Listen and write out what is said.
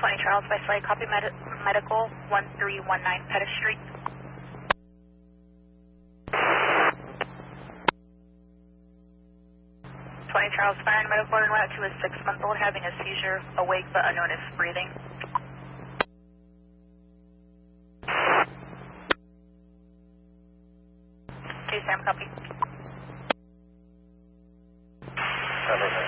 20 Charles by Slade, copy medical 1319 Pettis Street. 20 Charles, firing medical en route to a 6-month-old having a seizure, awake but unknown if breathing. Okay, Sam, copy.